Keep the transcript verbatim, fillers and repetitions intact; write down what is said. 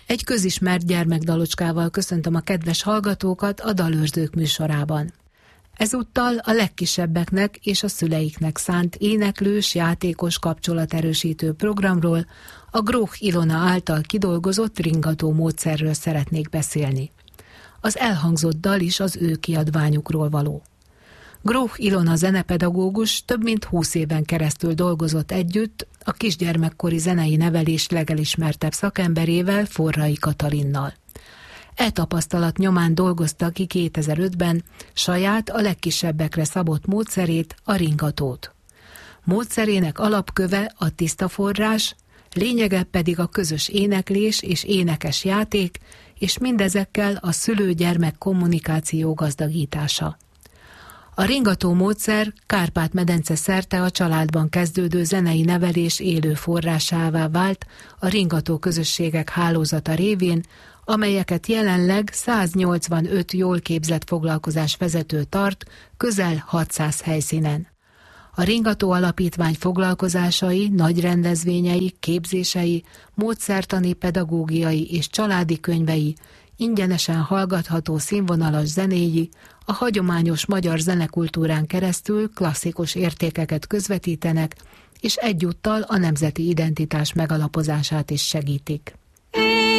Egy közismert gyermekdalocskával köszöntöm a kedves hallgatókat a Dalőrzők műsorában. Ezúttal a legkisebbeknek és a szüleiknek szánt éneklős, játékos kapcsolaterősítő programról, a Gróch Ilona által kidolgozott ringató módszerről szeretnék beszélni. Az elhangzott dal is az ő kiadványukról való. Gróch Ilona zenepedagógus több mint húsz éven keresztül dolgozott együtt a kisgyermekkori zenei nevelés legelismertebb szakemberével, Forrai Katalinnal. E tapasztalat nyomán dolgozta ki kétezer-ötben saját, a legkisebbekre szabott módszerét, a ringatót. Módszerének alapköve a tiszta forrás, lényege pedig a közös éneklés és énekes játék, és mindezekkel a szülő-gyermek kommunikáció gazdagítása. A ringató módszer Kárpát-medence szerte a családban kezdődő zenei nevelés élő forrásává vált a ringató közösségek hálózata révén, amelyeket jelenleg száznyolcvanöt jól képzett foglalkozásvezető tart közel hatszáz helyszínen. A Ringató Alapítvány foglalkozásai, nagy rendezvényei, képzései, módszertani, pedagógiai és családi könyvei, ingyenesen hallgatható színvonalas zenéi, a hagyományos magyar zenekultúrán keresztül klasszikus értékeket közvetítenek, és egyúttal a nemzeti identitás megalapozását is segítik.